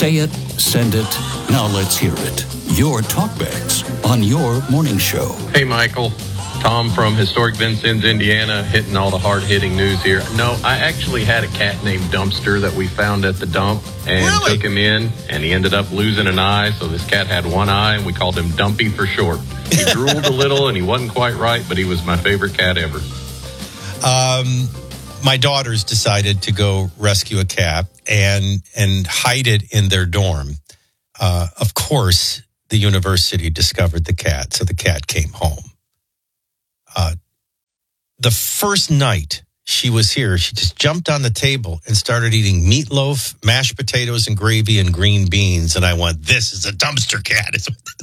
Say it, send it, now let's hear it. Your talkbacks on your morning show. Hey, Michael. Tom from historic Vincennes, Indiana, hitting all the hard-hitting news here. No, I actually had a cat named Dumpster that we found at the dump and took him in, and he ended up losing an eye. So this cat had one eye, and we called him Dumpy for short. He drooled a little, and he wasn't quite right, but he was my favorite cat ever. My daughters decided to go rescue a cat and hide it in their dorm. Of course, the university discovered the cat, so the cat came home. The first night she was here, she just jumped on the table and started eating meatloaf, mashed potatoes and gravy and green beans. And I went, this is a dumpster cat.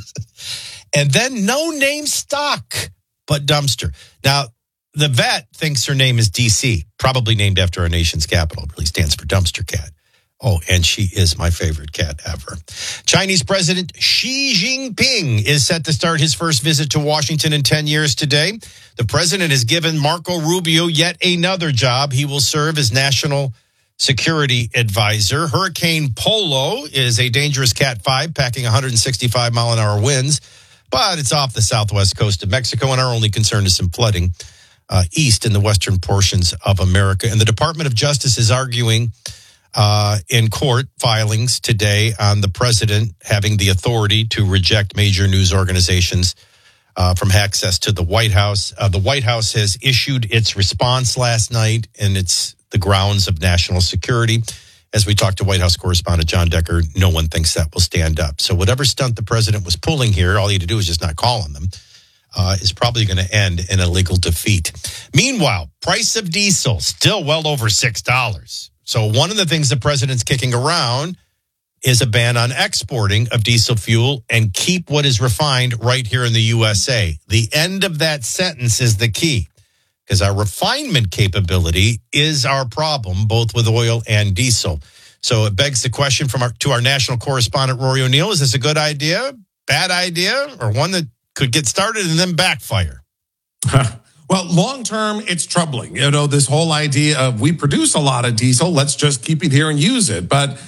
And then no name stuck but Dumpster. Now, the vet thinks her name is DC, probably named after our nation's capital. It really stands for dumpster cat. Oh, and she is my favorite cat ever. Chinese President Xi Jinping is set to start his first visit to Washington in 10 years today. The president has given Marco Rubio yet another job. He will serve as national security advisor. Hurricane Polo is a dangerous Cat 5, packing 165-mile-an-hour winds, but it's off the southwest coast of Mexico, and our only concern is some flooding east in the western portions of America. And the Department of Justice is arguing in court filings today on the president having the authority to reject major news organizations from access to the White House. The White House has issued its response last night, and it's the grounds of national security. As we talked to White House correspondent John Decker, no one thinks that will stand up. So whatever stunt the president was pulling here, all he had to do is just not call on them, is probably going to end in a legal defeat. Meanwhile, price of diesel still well over $6. So one of the things the president's kicking around is a ban on exporting of diesel fuel and keep what is refined right here in the USA. The end of that sentence is the key, because our refinement capability is our problem, both with oil and diesel. So it begs the question to our national correspondent, Rory O'Neill, is this a good idea, bad idea, or one that could get started and then backfire? Well, long term, it's troubling. You know, this whole idea of we produce a lot of diesel, let's just keep it here and use it. But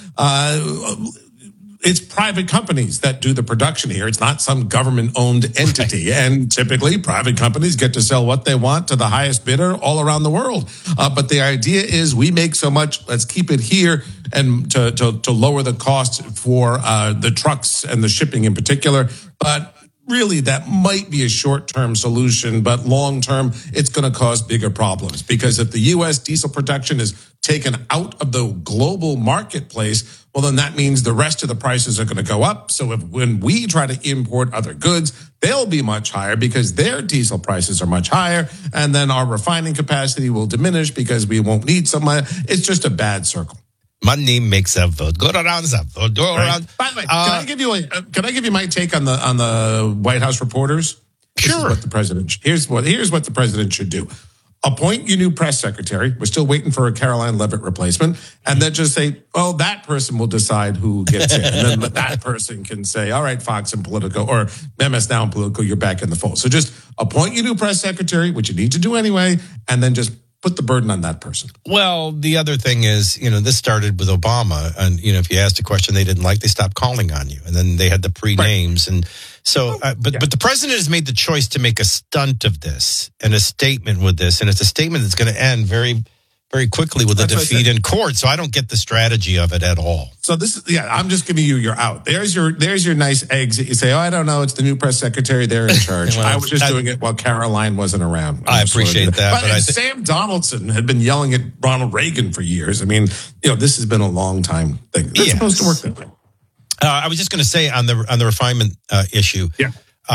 it's private companies that do the production here. It's not some government-owned entity. Right. And typically, private companies get to sell what they want to the highest bidder all around the world. But the idea is we make so much, let's keep it here and to lower the cost for the trucks and the shipping in particular. But really, that might be a short-term solution, but long-term, it's going to cause bigger problems. Because if the U.S. diesel production is taken out of the global marketplace, well, then that means the rest of the prices are going to go up. So when we try to import other goods, they'll be much higher because their diesel prices are much higher. And then our refining capacity will diminish because we won't need so much. It's just a bad circle. Money makes a vote go around, go around. By the way, can I give you my take on the White House reporters? Sure. Here's what the president should do. Appoint your new press secretary. We're still waiting for a Caroline Leavitt replacement. And then just say, oh, that person will decide who gets in. And then that person can say, all right, Fox and Politico, or MS Now and Politico, you're back in the fold. So just appoint your new press secretary, which you need to do anyway, and then just put the burden on that person. Well, the other thing is, this started with Obama. And, if you asked a question they didn't like, they stopped calling on you. And then they had the pre-names. Right. And so, but the president has made the choice to make a stunt of this and a statement with this. And it's a statement that's going to end very, very quickly with a defeat in court. So I don't get the strategy of it at all. So I'm just giving you your out. There's your nice eggs that you say, oh, I don't know, it's the new press secretary, they're in charge. Well, I was just doing it while Caroline wasn't around. I appreciate that. But Sam Donaldson had been yelling at Ronald Reagan for years. I mean, this has been a long time thing. It's supposed to work that way. I was just going to say on the refinement issue. Yeah.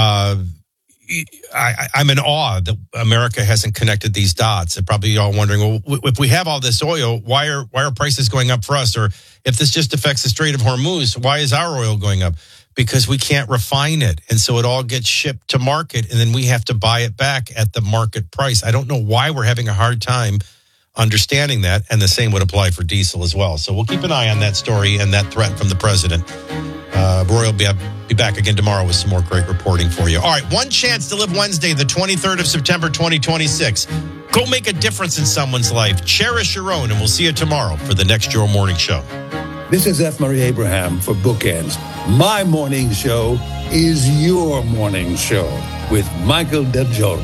I'm in awe that America hasn't connected these dots. They're probably all wondering, well, if we have all this oil, why are prices going up for us? Or if this just affects the Strait of Hormuz, why is our oil going up? Because we can't refine it. And so it all gets shipped to market, and then we have to buy it back at the market price. I don't know why we're having a hard time understanding that, and the same would apply for diesel as well. So we'll keep an eye on that story and that threat from the president. Roy will be back again tomorrow with some more great reporting for you. All right, one chance to live Wednesday, the 23rd of September, 2026. Go make a difference in someone's life. Cherish your own, and we'll see you tomorrow for the next Your Morning Show. This is F. Murray Abraham for Bookends. My morning show is your morning show with Michael DeGiorno.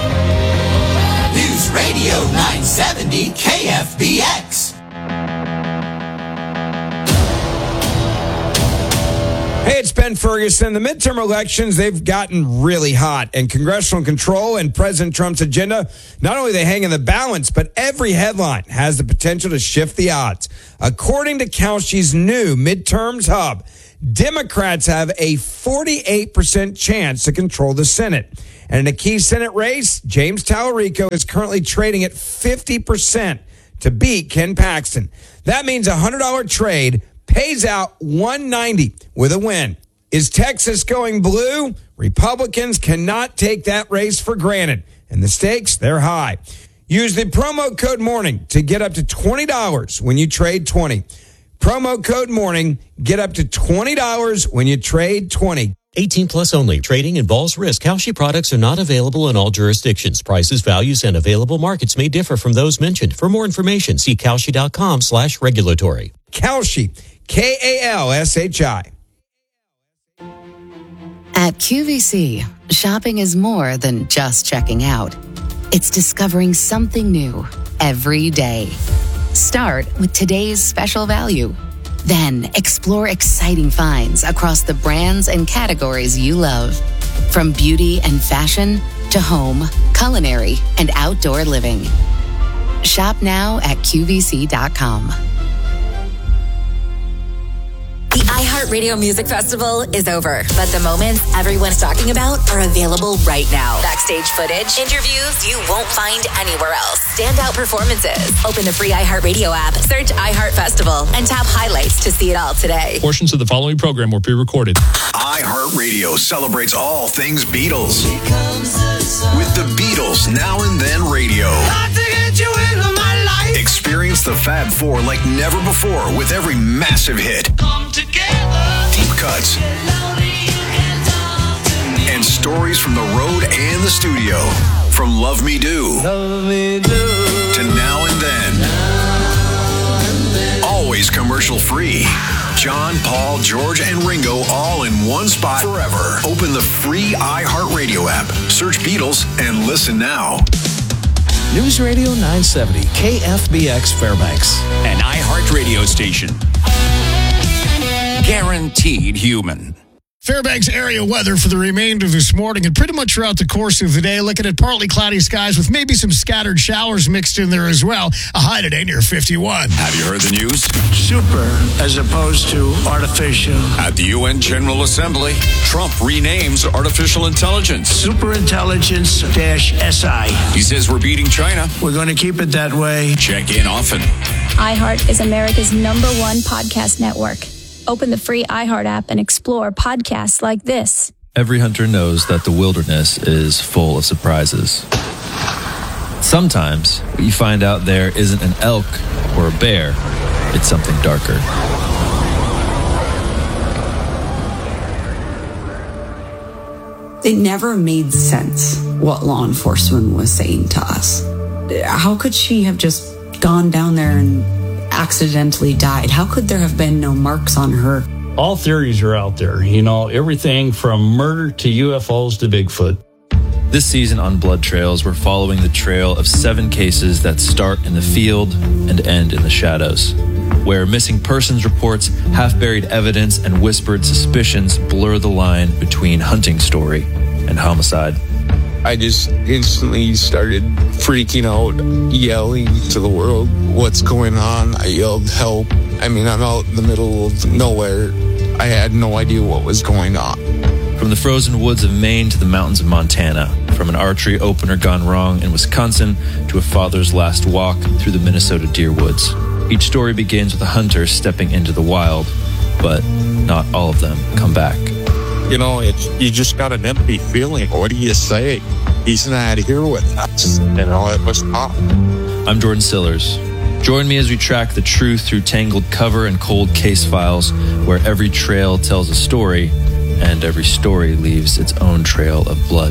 News Radio 970 KFBX. Hey, it's Ben Ferguson. The midterm elections, they've gotten really hot, and congressional control and President Trump's agenda, not only they hang in the balance, but every headline has the potential to shift the odds. According to Kalshi's new midterms hub, Democrats have a 48% chance to control the Senate. And in a key Senate race, James Tallarico is currently trading at 50% to beat Ken Paxton. That means a $100 trade pays out $190 with a win. Is Texas going blue? Republicans cannot take that race for granted, and the stakes, they're high. Use the promo code MORNING to get up to $20 when you trade 20. Promo code MORNING, get up to $20 when you trade 20. 18 plus only. Trading involves risk. Kalshi products are not available in all jurisdictions. Prices, values, and available markets may differ from those mentioned. For more information, see Kalshi.com/regulatory. Kalshi, Kalshi. At QVC, shopping is more than just checking out. It's discovering something new every day. Start with today's special value. Then explore exciting finds across the brands and categories you love. From beauty and fashion to home, culinary, and outdoor living. Shop now at QVC.com. The iHeartRadio Music Festival is over, but the moments everyone's talking about are available right now. Backstage footage, interviews you won't find anywhere else, standout performances. Open the free iHeartRadio app, search iHeart Festival, and tap highlights to see it all today. Portions of the following program were pre-recorded. iHeartRadio celebrates all things Beatles with the Beatles Now and Then Radio. Experience the Fab Four like never before with every massive hit. Come together. Deep cuts. And stories from the road and the studio. From Love Me Do. Love Me Do. To Now and Then. Always commercial free. John, Paul, George, and Ringo all in one spot forever. Open the free iHeartRadio app. Search Beatles and listen now. News Radio 970, KFBX Fairbanks. An iHeart radio station. Guaranteed human. Fairbanks area weather for the remainder of this morning and pretty much throughout the course of the day. Looking at partly cloudy skies with maybe some scattered showers mixed in there as well. A high today near 51. Have you heard the news? Super as opposed to artificial. At the UN General Assembly, Trump renames artificial intelligence. Superintelligence-SI. He says we're beating China. We're going to keep it that way. Check in often. iHeart is America's #1 podcast network. Open the free iHeart app and explore podcasts like this. Every hunter knows that the wilderness is full of surprises. Sometimes what you find out there isn't an elk or a bear, it's something darker. It never made sense what law enforcement was saying to us. How could she have just gone down there and accidentally died? How could there have been no marks on her? All theories are out there, everything from murder to UFOs to Bigfoot. This season on Blood Trails, we're following the trail of 7 cases that start in the field and end in the shadows, where missing persons reports, half-buried evidence, and whispered suspicions blur the line between hunting story and homicide. I just instantly started freaking out, yelling to the world, what's going on? I yelled, help. I'm out in the middle of nowhere. I had no idea what was going on. From the frozen woods of Maine to the mountains of Montana, from an archery opener gone wrong in Wisconsin to a father's last walk through the Minnesota deer woods. Each story begins with a hunter stepping into the wild, but not all of them come back. You just got an empty feeling. What do you say? He's not here with us. It was tough. I'm Jordan Sillers. Join me as we track the truth through tangled cover and cold case files, where every trail tells a story and every story leaves its own trail of blood.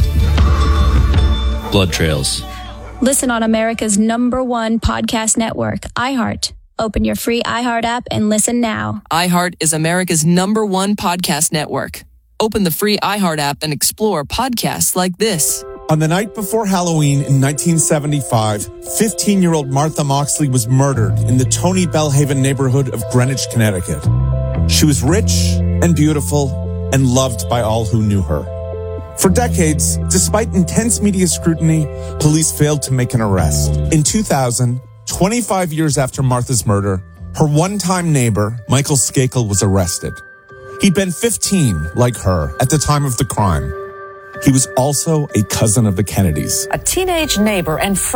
Blood Trails. Listen on America's #1 podcast network, iHeart. Open your free iHeart app and listen now. iHeart is America's #1 podcast network. Open the free iHeart app and explore podcasts like this. On the night before Halloween in 1975, 15-year-old Martha Moxley was murdered in the Tony Bellhaven neighborhood of Greenwich, Connecticut. She was rich and beautiful and loved by all who knew her. For decades, despite intense media scrutiny, police failed to make an arrest. In 2000, 25 years after Martha's murder, her one-time neighbor, Michael Skakel, was arrested. He'd been 15, like her, at the time of the crime. He was also a cousin of the Kennedys. A teenage neighbor and friend